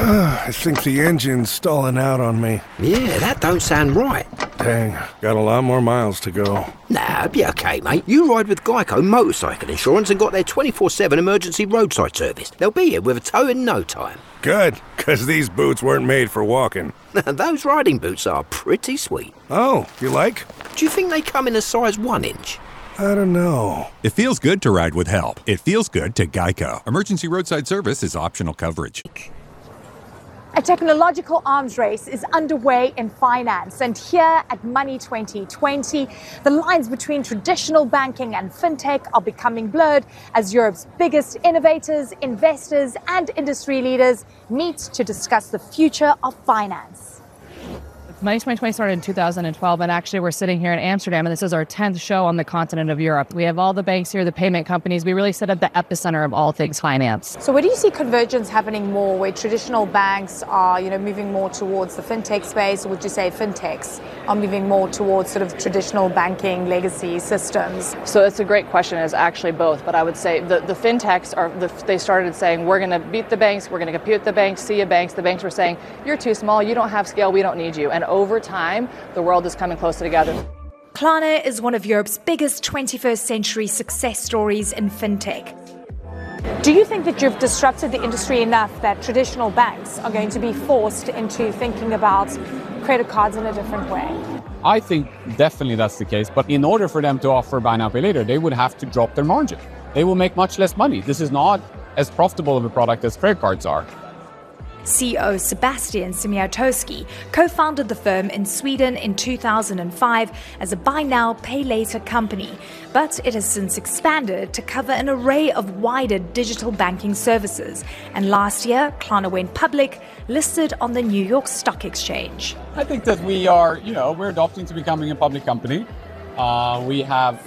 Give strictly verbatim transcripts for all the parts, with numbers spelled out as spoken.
I think the engine's stalling out on me. Yeah, that don't sound right. Dang, got a lot more miles to go. Nah, it'll be okay, mate. You ride with Geico Motorcycle Insurance and got their twenty-four seven emergency roadside service. They'll be here with a tow in no time. Good, because these boots weren't made for walking. Those riding boots are pretty sweet. Oh, you like? Do you think they come in a size one inch? I don't know. It feels good to ride with help. It feels good to Geico. Emergency roadside service is optional coverage. A technological arms race is underway in finance, and here at Money twenty twenty, the lines between traditional banking and fintech are becoming blurred as Europe's biggest innovators, investors, and industry leaders meet to discuss the future of finance. Money twenty twenty started in two thousand twelve, and actually we're sitting here in Amsterdam, and this is our tenth show on the continent of Europe. We have all the banks here, the payment companies. We really sit at the epicenter of all things finance. So where do you see convergence happening more, where traditional banks are, you know, moving more towards the fintech space, or would you say fintechs are moving more towards sort of traditional banking legacy systems? So it's a great question. It's actually both, but I would say the, the fintechs are, the, they started saying, we're going to beat the banks, we're going to compete with the banks, see you banks. The banks were saying, you're too small, you don't have scale, we don't need you. And over time, the world is coming closer together. Klarna is one of Europe's biggest twenty-first century success stories in fintech. Do you think that you've disrupted the industry enough that traditional banks are going to be forced into thinking about credit cards in a different way? I think definitely that's the case. But in order for them to offer buy now, pay later, they would have to drop their margin. They will make much less money. This is not as profitable of a product as credit cards are. C E O Sebastian Simiatowski co-founded the firm in Sweden in two thousand five as a buy now, pay later company, but it has since expanded to cover an array of wider digital banking services. And last year, Klarna went public, listed on the New York Stock Exchange. I think that we are, you know, we're adopting to becoming a public company. Uh, we have,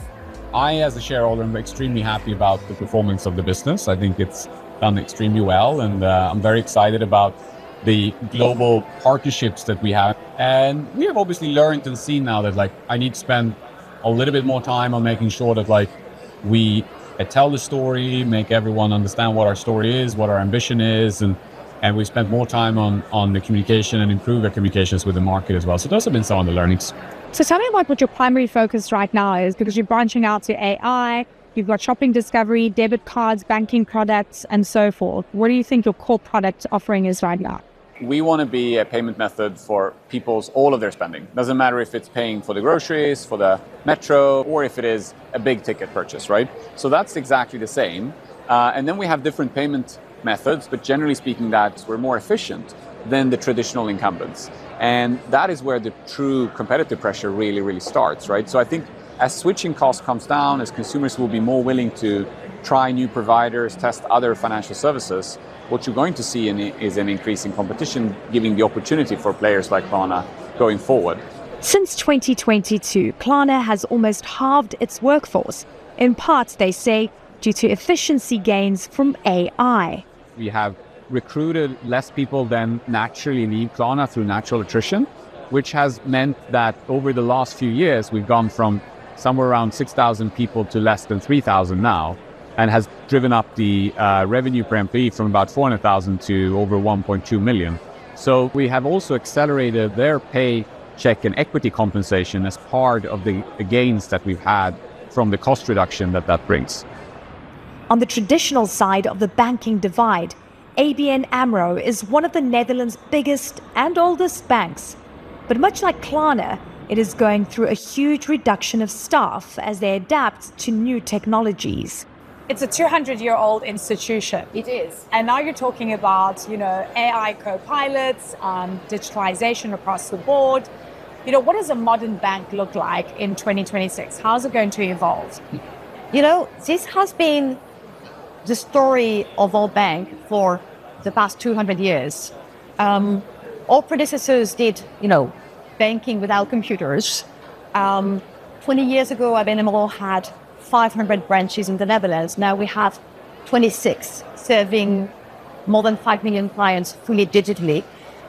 I as a shareholder am extremely happy about the performance of the business. I think it's done extremely well, and uh, I'm very excited about the global partnerships that we have. And we have obviously learned and seen now that like I need to spend a little bit more time on making sure that like we uh, tell the story, make everyone understand what our story is, what our ambition is, and and we spent more time on on the communication and improve our communications with the market as well. So those have been some of the learnings. So tell me about what your primary focus right now is, because you're branching out to A I. You've got shopping discovery, debit cards, banking products, and so forth. What do you think your core product offering is right now? We want to be a payment method for people's, all of their spending. Doesn't matter if it's paying for the groceries, for the metro, or if it is a big ticket purchase, right? So that's exactly the same. Uh, and then we have different payment methods, but generally speaking that we're more efficient than the traditional incumbents. And that is where the true competitive pressure really, really starts, right? So I think as switching cost comes down, as consumers will be more willing to try new providers, test other financial services, what you're going to see in is an increase in competition, giving the opportunity for players like Klarna going forward. Since twenty twenty-two, Klarna has almost halved its workforce, in part, they say, due to efficiency gains from A I. We have recruited less people than naturally leave Klarna through natural attrition, which has meant that over the last few years, we've gone from somewhere around six thousand people to less than three thousand now, and has driven up the uh, revenue per employee from about four hundred thousand to over one point two million. So we have also accelerated their pay, check and equity compensation as part of the, the gains that we've had from the cost reduction that that brings. On the traditional side of the banking divide, A B N AMRO is one of the Netherlands' biggest and oldest banks. But much like Klarna, it is going through a huge reduction of staff as they adapt to new technologies. It's a two hundred year old institution. It is. And now you're talking about, you know, A I co-pilots, um, digitalization across the board. You know, what does a modern bank look like in twenty twenty-six? How's it going to evolve? You know, this has been the story of our bank for the past two hundred years. Um, our predecessors did, you know, banking without computers. Um, twenty years ago, A B N AMRO had five hundred branches in the Netherlands. Now we have twenty-six, serving more than five million clients fully digitally.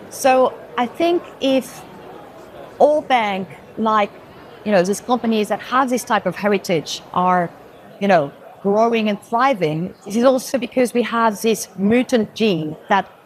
So I think if all banks, like, you know, these companies that have this type of heritage are, you know, growing and thriving, it is also because we have this mutant gene that